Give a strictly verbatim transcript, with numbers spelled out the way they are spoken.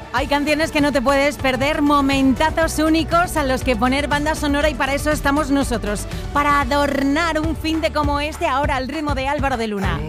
Hay canciones que no te puedes perder, momentazos únicos a los que poner banda sonora, y para eso estamos nosotros, para adornar un fin de como este, ahora al ritmo de Álvaro de Luna.